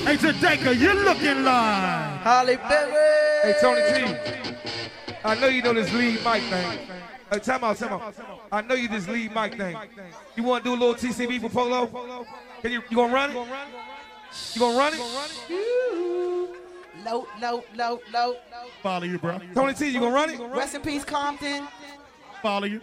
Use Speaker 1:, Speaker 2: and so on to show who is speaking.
Speaker 1: Hey, Jadeka, you looking like
Speaker 2: Holly Berry.
Speaker 3: Hey, Tony T. I know you know this lead mic thing. Hey, time out. I know you this lead mic thing. You want to do a little TCB for Polo? Can you gonna run it? You gonna run it?
Speaker 2: Low.
Speaker 1: follow you, bro.
Speaker 3: Tony T, you gonna run it?
Speaker 2: Rest in peace, Compton.
Speaker 1: Follow you.